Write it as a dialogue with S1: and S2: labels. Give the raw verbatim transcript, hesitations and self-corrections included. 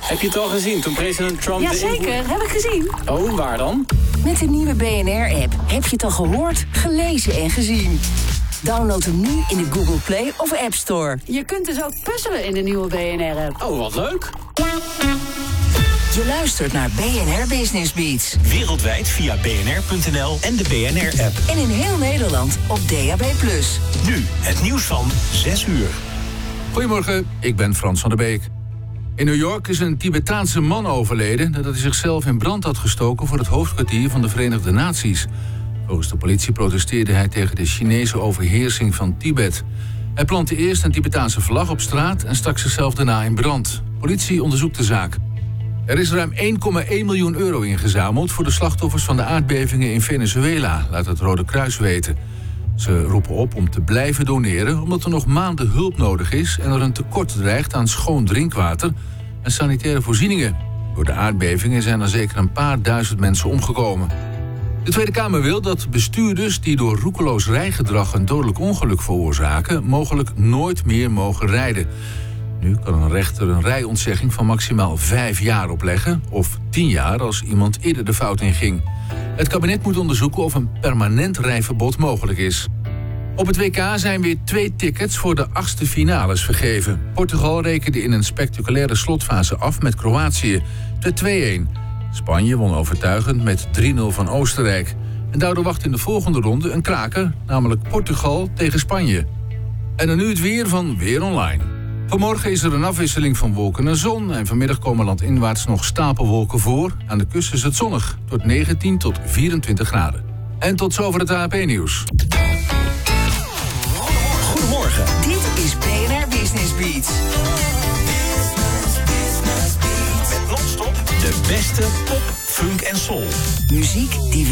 S1: Heb je het al gezien toen president Trump...
S2: Jazeker, heb ik gezien.
S1: Oh, waar dan?
S2: Met de nieuwe B N R-app heb je het al gehoord, gelezen en gezien. Download hem nu in de Google Play of App Store. Je kunt dus ook puzzelen in de nieuwe B N R-app.
S1: Oh, wat leuk.
S2: Je luistert naar B N R Business Beats.
S3: Wereldwijd via b n r punt n l en de B N R-app.
S2: En in heel Nederland op D A B plus.
S3: Nu het nieuws van zes uur.
S4: Goedemorgen, ik ben Frans van der Beek. In New York is een Tibetaanse man overleden nadat hij zichzelf in brand had gestoken voor het hoofdkwartier van de Verenigde Naties. Volgens de politie protesteerde hij tegen de Chinese overheersing van Tibet. Hij plantte eerst een Tibetaanse vlag op straat en stak zichzelf daarna in brand. Politie onderzoekt de zaak. Er is ruim één komma één miljoen euro ingezameld voor de slachtoffers van de aardbevingen in Venezuela, laat het Rode Kruis weten. Ze roepen op om te blijven doneren omdat er nog maanden hulp nodig is en er een tekort dreigt aan schoon drinkwater en sanitaire voorzieningen. Door de aardbevingen zijn er zeker een paar duizend mensen omgekomen. De Tweede Kamer wil dat bestuurders die door roekeloos rijgedrag een dodelijk ongeluk veroorzaken mogelijk nooit meer mogen rijden. Nu kan een rechter een rijontzegging van maximaal vijf jaar opleggen of tien jaar als iemand eerder de fout inging. Het kabinet moet onderzoeken of een permanent rijverbod mogelijk is. Op het W K zijn weer twee tickets voor de achtste finales vergeven. Portugal rekende in een spectaculaire slotfase af met Kroatië. De twee-een. Spanje won overtuigend met drie nul van Oostenrijk. En daardoor wacht in de volgende ronde een kraker, namelijk Portugal tegen Spanje. En dan nu het weer van Weer Online. Vanmorgen is er een afwisseling van wolken en zon en vanmiddag komen landinwaarts nog stapelwolken voor. Aan de kust is het zonnig, tot negentien tot vierentwintig graden. En tot zover het A P nieuws.
S3: Goedemorgen.
S2: Dit is B N R Business Beats.
S3: Met non-stop de beste pop, funk en soul.
S2: Muziek die